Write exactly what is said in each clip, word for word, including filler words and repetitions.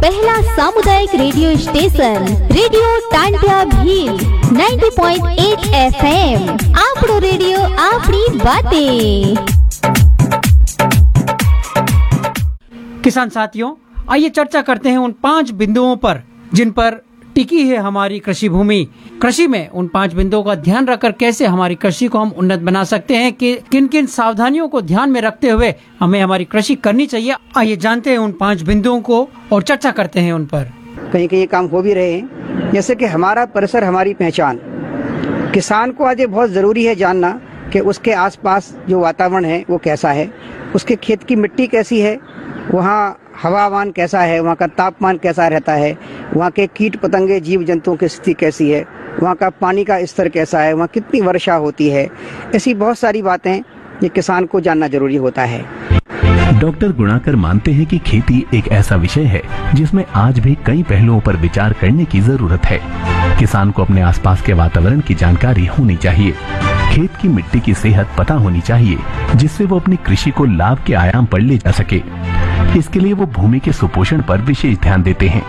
पहला सामुदायिक radio station radio Tantia Bhil नब्बे पॉइंट आठ एफ एम। आपरो रेडियो आपरी बातें। किसान साथियों, आइए चर्चा करते हैं उन पांच बिंदुओं पर जिन पर टिकी है हमारी कृषि भूमि। कृषि में उन पांच बिंदुओं का ध्यान रखकर कैसे हमारी कृषि को हम उन्नत बना सकते हैं, कि किन किन सावधानियों को ध्यान में रखते हुए हमें हमारी कृषि करनी चाहिए। आइए जानते हैं उन पांच बिंदुओं को और चर्चा करते हैं उन पर। कहीं कहीं काम हो भी रहे हैं, जैसे कि हमारा परिसर हमारी पहचान। किसान को आज ये बहुत जरूरी है जानना कि उसके आसपास जो वातावरण है वो कैसा है, उसके खेत की मिट्टी कैसी है, वहाँ हवामान कैसा है, वहाँ का तापमान कैसा रहता है, वहाँ के कीट पतंगे जीव जंतुओं की स्थिति कैसी है, वहाँ का पानी का स्तर कैसा है, वहाँ कितनी वर्षा होती है। ऐसी बहुत सारी बातें ये किसान को जानना जरूरी होता है। डॉक्टर गुणाकर मानते हैं कि खेती एक ऐसा विषय है जिसमें आज भी कई पहलुओं पर विचार करने की जरूरत है। किसान को अपने आसपास के वातावरण की जानकारी होनी चाहिए, खेत की मिट्टी की सेहत पता होनी चाहिए, जिससे वो अपनी कृषि को लाभ के आयाम पर ले जा सके। इसके लिए वो भूमि के सुपोषण पर विशेष ध्यान देते हैं।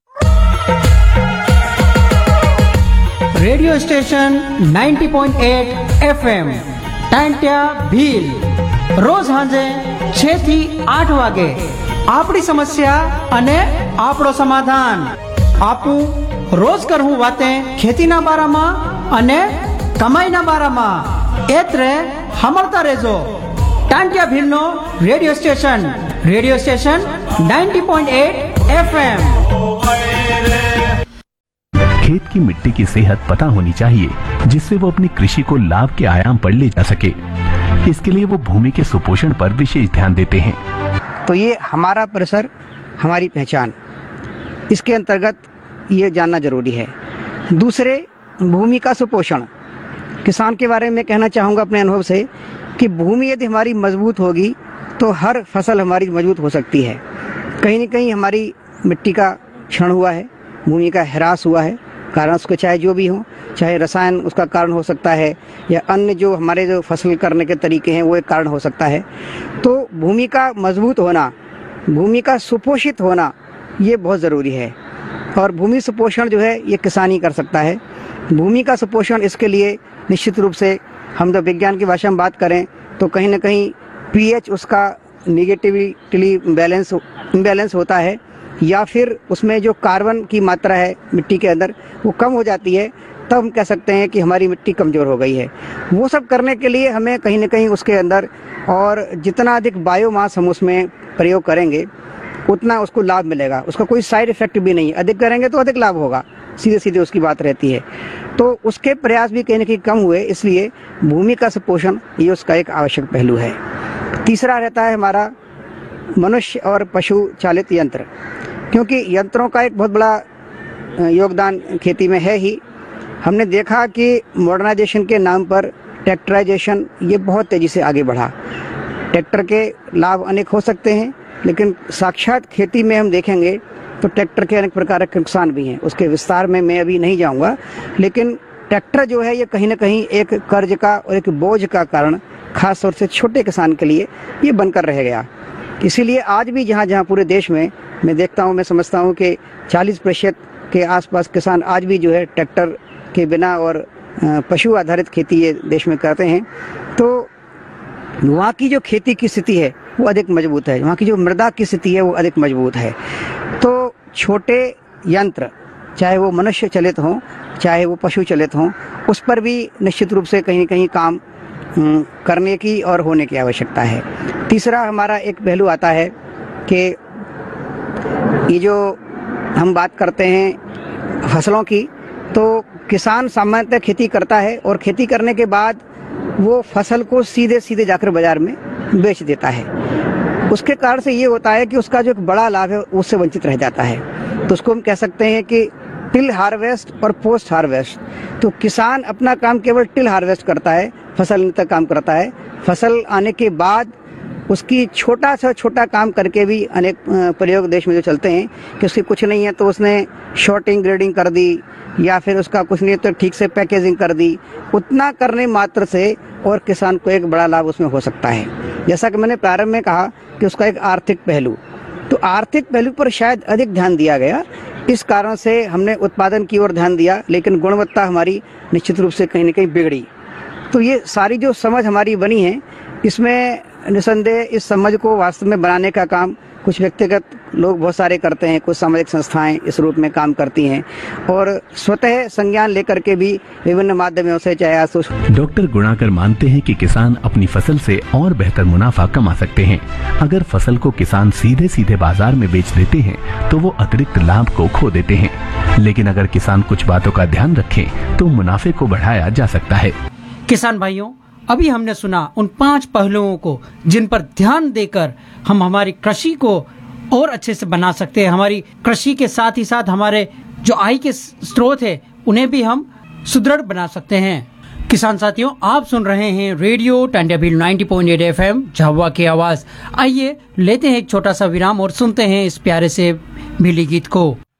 रेडियो स्टेशन नब्बे पॉइंट आठ एफ एम टांटिया भील रोज हांजे छह થી આઠ વાગે આપણી સમસ્યા અને આપણો સમાધાન આપું રોજ કરવું વાતે ખેતીના બારામાં અને કમાઈના બારામાં એત્રે હમરતા રહેજો Tantia भीलનો radio station radio station नब्बे पॉइंट आठ एफ एम। खेत की मिट्टी की सेहत पता होनी चाहिए, जिससे वो अपनी कृषि को लाभ के आयाम पर ले जा सके। इसके लिए वो भूमि के सुपोषण पर विशेष ध्यान देते हैं। तो ये हमारा परिसर हमारी पहचान, इसके अंतर्गत ये जानना जरूरी है। दूसरे, भूमि का सुपोषण। किसान के बारे में कहना चाहूँगा अपने अनुभव से कि भूमि यदि हमारी मजबूत होगी तो हर फसल हमारी मजबूत हो सकती है। कहीं न कहीं हमारी मिट्टी का क्षरण हुआ है, भूमि का ह्रास हुआ है, कारण उसके चाहे जो भी हो, चाहे रसायन उसका कारण हो सकता है या अन्य जो हमारे जो फसल करने के तरीके हैं वो एक कारण हो सकता है। तो भूमि का मजबूत होना, भूमि का सुपोषित होना ये बहुत ज़रूरी है। और भूमि सुपोषण जो है ये किसान ही कर सकता है। भूमि का सुपोषण इसके लिए निश्चित रूप से हम जब विज्ञान की भाषा में बात करें तो कहीं ना कहीं पीएच उसका निगेटिवली बैलेंस इम्बैलेंस होता है, या फिर उसमें जो कार्बन की मात्रा है मिट्टी के अंदर वो कम हो जाती है, तब हम कह सकते हैं कि हमारी मिट्टी कमज़ोर हो गई है। वो सब करने के लिए हमें कहीं ना कहीं उसके अंदर और जितना अधिक बायोमास हम उसमें प्रयोग करेंगे उतना उसको लाभ मिलेगा। उसका कोई साइड इफेक्ट भी नहीं है, अधिक करेंगे तो अधिक लाभ होगा, सीधे सीधे उसकी बात रहती है। तो उसके प्रयास भी कहीं ना कहीं कम हुए, इसलिए भूमि का सुपोषण ये उसका एक आवश्यक पहलू है। तीसरा रहता है हमारा मनुष्य और पशु चालित यंत्र, क्योंकि यंत्रों का एक बहुत बड़ा योगदान खेती में है ही। हमने देखा कि मॉडर्नाइजेशन के नाम पर ट्रैक्टराइजेशन ये बहुत तेज़ी से आगे बढ़ा। ट्रैक्टर के लाभ अनेक हो सकते हैं, लेकिन साक्षात खेती में हम देखेंगे तो ट्रैक्टर के अनेक प्रकार के नुकसान भी हैं। उसके विस्तार में मैं अभी नहीं जाऊंगा, लेकिन ट्रैक्टर जो है ये कहीं ना कहीं एक कर्ज का और एक बोझ का कारण खास तौर से छोटे किसान के लिए ये बनकर रह गया। इसीलिए आज भी जहाँ जहाँ पूरे देश में मैं देखता हूँ, मैं समझता हूँ कि चालीस प्रतिशत के आसपास किसान आज भी जो है ट्रैक्टर के बिना और पशु आधारित खेती ये देश में करते हैं। तो वहाँ की जो खेती की स्थिति है वो अधिक मजबूत है, वहाँ की जो मृदा की स्थिति है वो अधिक मजबूत है। तो छोटे यंत्र, चाहे वो मनुष्य चलित हों चाहे वो पशु चलित हों, उस पर भी निश्चित रूप से कहीं न कहीं काम करने की और होने की आवश्यकता है। तीसरा हमारा एक पहलू आता है कि ये जो हम बात करते हैं फसलों की, तो किसान सामान्यतः खेती करता है और खेती करने के बाद वो फसल को सीधे सीधे जाकर बाजार में बेच देता है। उसके कारण से ये होता है कि उसका जो एक बड़ा लाभ है उससे वंचित रह जाता है। तो उसको हम कह सकते हैं कि टिल हार्वेस्ट और पोस्ट हार्वेस्ट। तो किसान अपना काम केवल टिल हार्वेस्ट करता है, फसल तक काम करता है। फसल आने के बाद उसकी छोटा सा छोटा काम करके भी अनेक प्रयोग देश में जो चलते हैं कि उसकी कुछ नहीं है तो उसने शॉर्टिंग ग्रेडिंग कर दी, या फिर उसका कुछ नहीं तो ठीक से पैकेजिंग कर दी। उतना करने मात्र से और किसान को एक बड़ा लाभ उसमें हो सकता है। जैसा कि मैंने प्रारंभ में कहा कि उसका एक आर्थिक पहलू, तो आर्थिक पहलू पर शायद अधिक ध्यान दिया गया, इस कारण से हमने उत्पादन की ओर ध्यान दिया, लेकिन गुणवत्ता हमारी निश्चित रूप से कहीं न कहीं बिगड़ी। तो ये सारी जो समझ हमारी बनी है, इसमें निसंदेह इस समझ को वास्तव में बनाने का काम कुछ व्यक्तिगत लोग बहुत सारे करते हैं, कुछ सामाजिक संस्थाएं इस रूप में काम करती हैं और स्वतः संज्ञान लेकर के भी विभिन्न माध्यमों से, चाहे आज डॉक्टर गुणाकर मानते हैं कि किसान अपनी फसल से और बेहतर मुनाफा कमा सकते हैं। अगर फसल को किसान सीधे सीधे बाजार में बेच देते हैं तो वो अतिरिक्त लाभ को खो देते हैं, लेकिन अगर किसान कुछ बातों का ध्यान रखे तो मुनाफे को बढ़ाया जा सकता है। किसान भाइयों, अभी हमने सुना उन पांच पहलुओं को जिन पर ध्यान देकर हम हमारी कृषि को और अच्छे से बना सकते हैं। हमारी कृषि के साथ ही साथ हमारे जो आय के स्रोत है उन्हें भी हम सुदृढ़ बना सकते हैं। किसान साथियों, आप सुन रहे हैं रेडियो टांडिया भील नब्बे पॉइंट आठ एफएम, झाबुआ की आवाज। आइए लेते हैं एक छोटा सा विराम और सुनते हैं इस प्यारे से भीली गीत को।